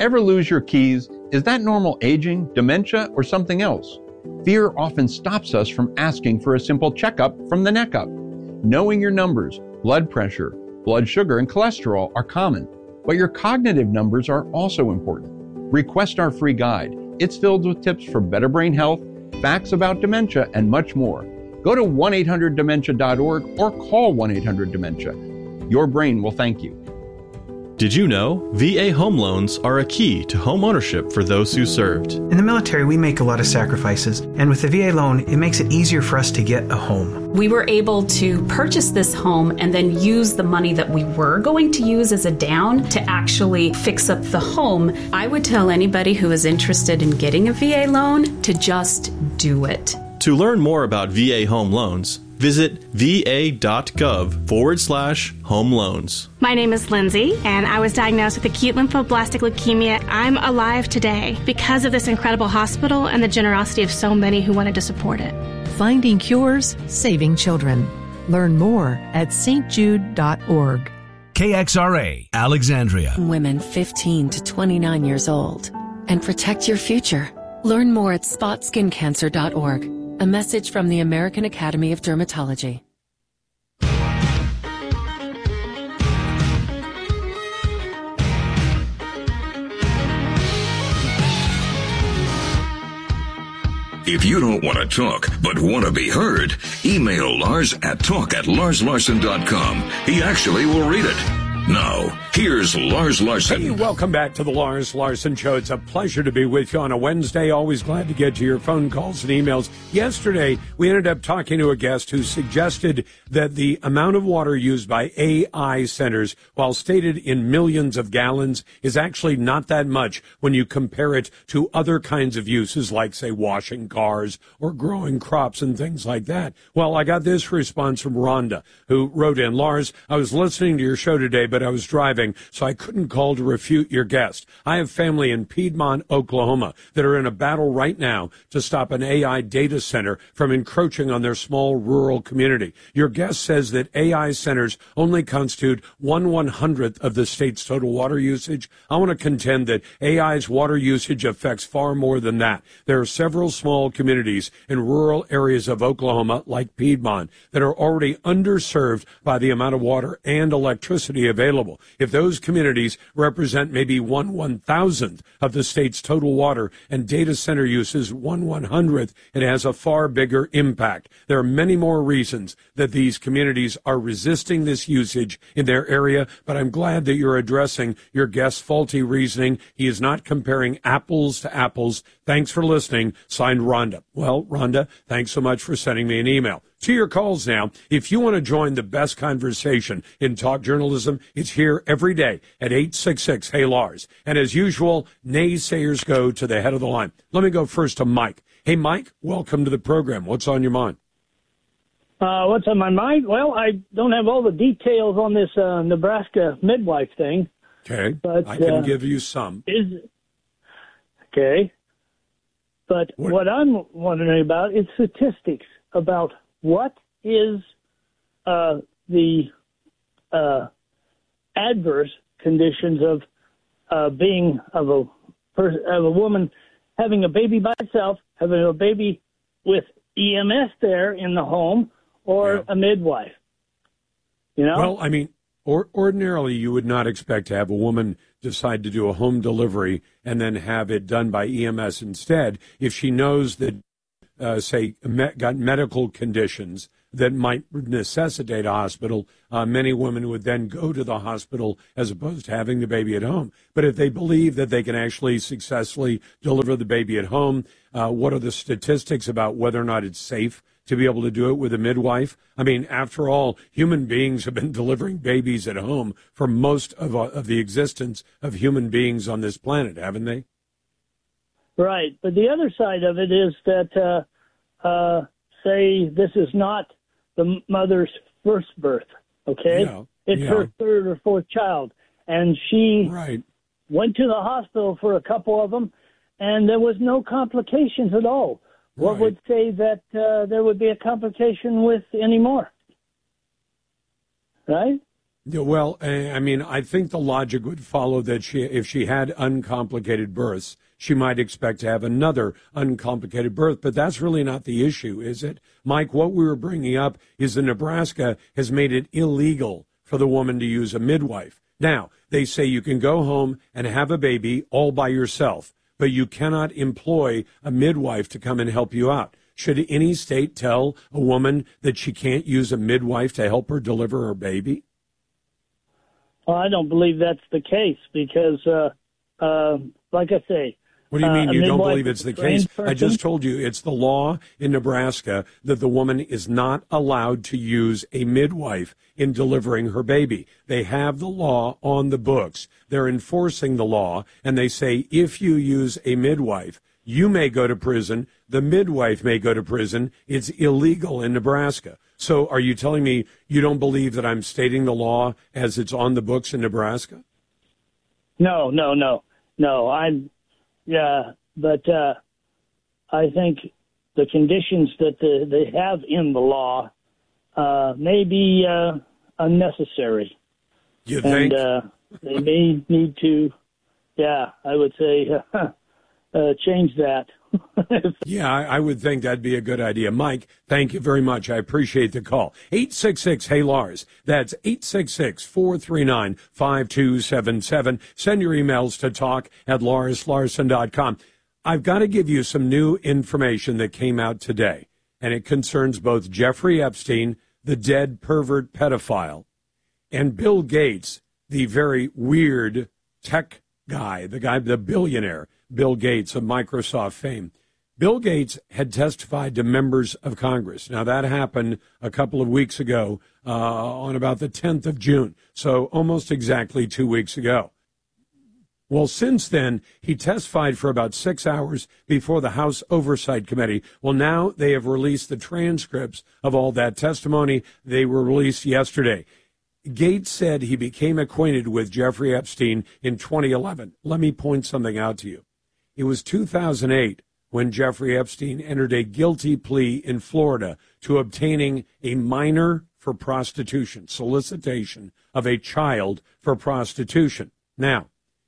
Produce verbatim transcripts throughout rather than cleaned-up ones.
Ever lose your keys? Is that normal aging, dementia, or something else? Fear often stops us from asking for a simple checkup from the neck up. Knowing your numbers, blood pressure, blood sugar, and cholesterol are common, but your cognitive numbers are also important. Request our free guide. It's filled with tips for better brain health, facts about dementia, and much more. Go to one eight hundred dementia dot org or call one eight hundred dementia. Your brain will thank you. Did you know V A home loans are a key to home ownership for those who served? In the military, we make a lot of sacrifices, and with the V A loan, it makes it easier for us to get a home. We were able to purchase this home and then use the money that we were going to use as a down to actually fix up the home. I would tell anybody who is interested in getting a V A loan to just do it. To learn more about V A home loans, visit va.gov forward slash home loans. My name is Lindsay, and I was diagnosed with acute lymphoblastic leukemia. I'm alive today because of this incredible hospital and the generosity of so many who wanted to support it. Finding cures, saving children. Learn more at s t jude dot org. K X R A, Alexandria. Women fifteen to twenty-nine years old. And protect your future. Learn more at spot skin cancer dot org. A message from the American Academy of Dermatology. If you don't want to talk, but want to be heard, email Lars at talk at lars larson dot com. He actually will read it. Now, here's Lars Larson. Hey, welcome back to the Lars Larson Show. It's a pleasure to be with you on a Wednesday. Always glad to get to your phone calls and emails. Yesterday, we ended up talking to a guest who suggested that the amount of water used by A I centers, while stated in millions of gallons, is actually not that much when you compare it to other kinds of uses like, say, washing cars or growing crops and things like that. Well, I got this response from Rhonda, who wrote in, Lars, I was listening to your show today, but I was driving, so I couldn't call to refute your guest. I have family in Piedmont, Oklahoma, that are in a battle right now to stop an A I data center from encroaching on their small rural community. Your guest says that A I centers only constitute one one-hundredth of the state's total water usage. I want to contend that A I's water usage affects far more than that. There are several small communities in rural areas of Oklahoma, like Piedmont, that are already underserved by the amount of water and electricity available. Available. If those communities represent maybe one one-thousandth of the state's total water and data center use is one one-hundredth, it has a far bigger impact. There are many more reasons that these communities are resisting this usage in their area, but I'm glad that you're addressing your guest's faulty reasoning. He is not comparing apples to apples. Thanks for listening. Signed, Rhonda. Well, Rhonda, thanks so much for sending me an email. To your calls now. If you want to join the best conversation in talk journalism, it's here every day at eight six six, hey Lars. And as usual, naysayers go to the head of the line. Let me go first to Mike. Hey, Mike, welcome to the program. What's on your mind? Uh, what's on my mind? Well, I don't have all the details on this uh, Nebraska midwife thing. Okay, but, I can uh, give you some. Is Okay. But what? what I'm wondering about is statistics about what is uh, the uh, adverse conditions of uh, being of a pers- of a woman having a baby by itself, having a baby with E M S there in the home, or Yeah. a midwife. You know? Well, I mean, or, ordinarily you would not expect to have a woman decide to do a home delivery and then have it done by E M S instead if she knows that, uh, say, me- got medical conditions that might necessitate a hospital. Uh, many women would then go to the hospital as opposed to having the baby at home. But if they believe that they can actually successfully deliver the baby at home, uh, what are the statistics about whether or not it's safe to be able to do it with a midwife? I mean, after all, human beings have been delivering babies at home for most of, uh, of the existence of human beings on this planet, haven't they? Right. But the other side of it is that, uh, uh, say, this is not the mother's first birth, okay? Yeah, it's yeah. her third or fourth child. And she right. went to the hospital for a couple of them, and there was no complications at all. What Right. would say that uh, there would be a complication with any more? Right? Yeah, well, I mean, I think the logic would follow that she, if she had uncomplicated births, she might expect to have another uncomplicated birth, but that's really not the issue, is it? Mike, what we were bringing up is that Nebraska has made it illegal for the woman to use a midwife. Now, they say you can go home and have a baby all by yourself, but you cannot employ a midwife to come and help you out. Should any state tell a woman that she can't use a midwife to help her deliver her baby? Well, I don't believe that's the case because, uh, uh, like I say, what do you mean uh, you don't believe it's the case? person? I just told you it's the law in Nebraska that the woman is not allowed to use a midwife in delivering her baby. They have the law on the books. They're enforcing the law, and they say if you use a midwife, you may go to prison. The midwife may go to prison. It's illegal in Nebraska. So are you telling me you don't believe that I'm stating the law as it's on the books in Nebraska? No, no, no, no. I'm, yeah, but uh, I think the conditions that the, they have in the law uh, may be uh, unnecessary. You think? And uh, they may need to, yeah, I would say, uh, uh, change that. Yeah, I, I would think that'd be a good idea. Mike, thank you very much. I appreciate the call. eight six six, hey Lars. That's eight six six, four three nine, five two seven seven. Send your emails to talk at lars larson dot com. I've got to give you some new information that came out today, and it concerns both Jeffrey Epstein, the dead pervert pedophile, and Bill Gates, the very weird tech guy, the guy, the billionaire, Bill Gates of Microsoft fame. Bill Gates had testified to members of Congress. Now, that happened a couple of weeks ago uh, on about the tenth of June, so almost exactly two weeks ago. Well, since then, he testified for about six hours before the House Oversight Committee. Well, now they have released the transcripts of all that testimony. They were released yesterday. Gates said he became acquainted with Jeffrey Epstein in twenty eleven. Let me point something out to you. It was two thousand eight when Jeffrey Epstein entered a guilty plea in Florida to obtaining a minor for prostitution, solicitation of a child for prostitution. Now,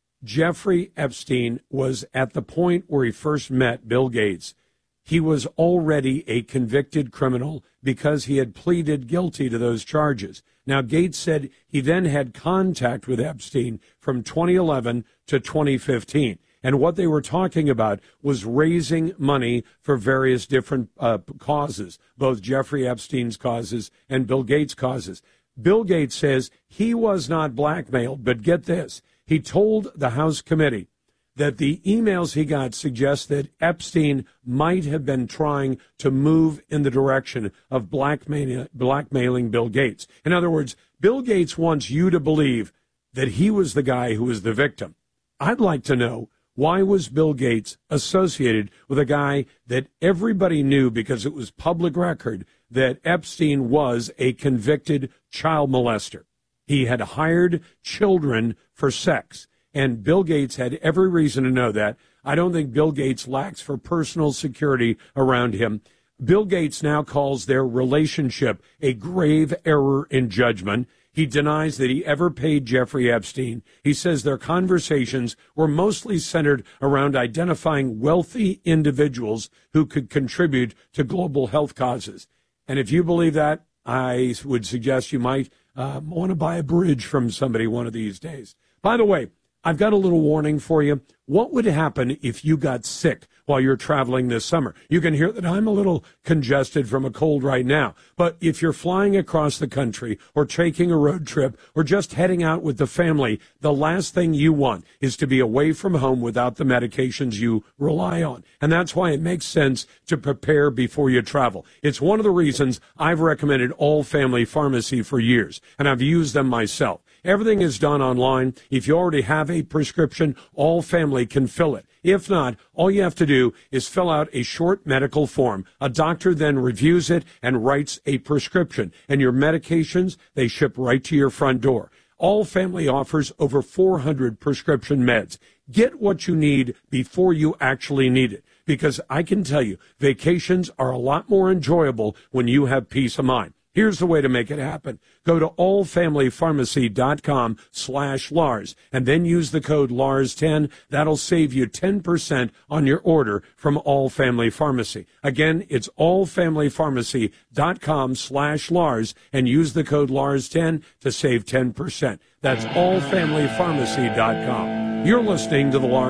Jeffrey Epstein was at the point where he first met Bill Gates. He was already a convicted criminal because he had pleaded guilty to those charges. Now, Gates said he then had contact with Epstein from twenty eleven to twenty fifteen. And what they were talking about was raising money for various different uh, causes, both Jeffrey Epstein's causes and Bill Gates' causes. Bill Gates says he was not blackmailed, but get this. He told the House committee that the emails he got suggest that Epstein might have been trying to move in the direction of blackmail- blackmailing Bill Gates. In other words, Bill Gates wants you to believe that he was the guy who was the victim. I'd like to know, why was Bill Gates associated with a guy that everybody knew because it was public record that Epstein was a convicted child molester? He had hired children for sex. And Bill Gates had every reason to know that. I don't think Bill Gates lacks for personal security around him. Bill Gates now calls their relationship a grave error in judgment. He denies that he ever paid Jeffrey Epstein. He says their conversations were mostly centered around identifying wealthy individuals who could contribute to global health causes. And if you believe that, I would suggest you might uh, want to buy a bridge from somebody one of these days. By the way, I've got a little warning for you. What would happen if you got sick while you're traveling this summer? You can hear that I'm a little congested from a cold right now. But if you're flying across the country or taking a road trip or just heading out with the family, the last thing you want is to be away from home without the medications you rely on. And that's why it makes sense to prepare before you travel. It's one of the reasons I've recommended All Family Pharmacy for years, and I've used them myself. Everything is done online. If you already have a prescription, All Family can fill it. If not, all you have to do is fill out a short medical form. A doctor then reviews it and writes a prescription. And your medications, they ship right to your front door. All Family offers over four hundred prescription meds. Get what you need before you actually need it. Because I can tell you, vacations are a lot more enjoyable when you have peace of mind. Here's the way to make it happen. Go to allfamilypharmacy.com slash Lars and then use the code Lars ten. That'll save you ten percent on your order from All Family Pharmacy. Again, it's allfamilypharmacy.com slash Lars and use the code Lars ten to save ten percent. That's allfamilypharmacy dot com. You're listening to the Lars